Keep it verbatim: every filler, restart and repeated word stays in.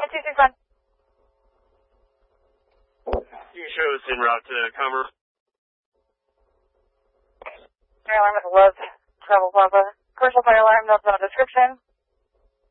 one two six one. You show us en route to Commerce. Fire alarm at the Love Travel Plaza. Commercial fire alarm, notes on description.